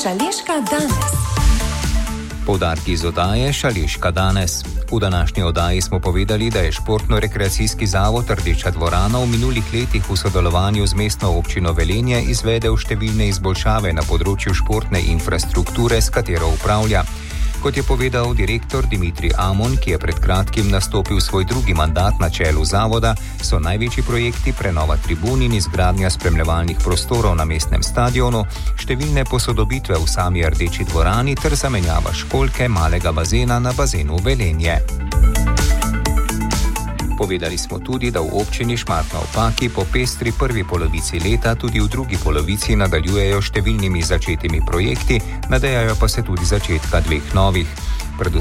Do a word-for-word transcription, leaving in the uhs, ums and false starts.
Šaleška danes. Poudarki iz oddaje Šaleška danes. V današnji oddaji smo povedali, da je Športno-rekreacijski zavod Rdeča dvorana v minulih letih v sodelovanju z mestno občino Velenje izvedel številne izboljšave na področju športne infrastrukture, s katero upravlja. Kot je povedal direktor Dimitrij Amon, ki je pred kratkim nastopil svoj drugi mandat na čelu zavoda, so največji projekti prenova tribun in izgradnja spremljevalnih prostorov na mestnem stadionu, številne posodobitve v sami Rdeči dvorani ter zamenjava školjke malega bazena na bazenu Velenje. Povedali smo tudi, da v občini Šmartno ob Paki po pestri prvi polovici leta tudi v drugi polovici nadaljujejo številnimi začetimi projekti, nadejajo pa se tudi začetka dveh novih.